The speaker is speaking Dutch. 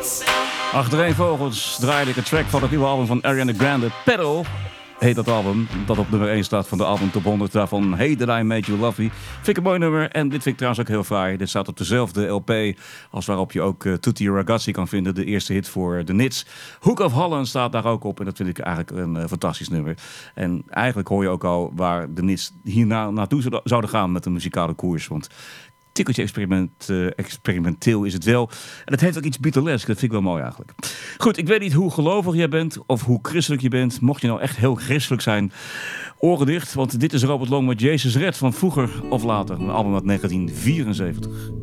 Achtereenvolgens draaide ik een track van het nieuwe album van Ariana Grande, Pedal heet dat album, dat op nummer 1 staat van de album Top 100. Daarvan Hey That I Made You Love Me. Vind ik een mooi nummer en dit vind ik trouwens ook heel fraai. Dit staat op dezelfde LP als waarop je ook Tutti Ragazzi kan vinden, de eerste hit voor de Nits. Hook of Holland staat daar ook op en dat vind ik eigenlijk een fantastisch nummer. En eigenlijk hoor je ook al waar de Nits hierna naartoe zouden gaan met de muzikale koers, want tikkeltje experimenteel is het wel. En het heeft ook iets Beatlesk. Dat vind ik wel mooi eigenlijk. Goed, ik weet niet hoe gelovig jij bent of hoe christelijk je bent. Mocht je nou echt heel christelijk zijn, oren dicht. Want dit is Robert Long met Jezus Red van vroeger of later. Een album uit 1974.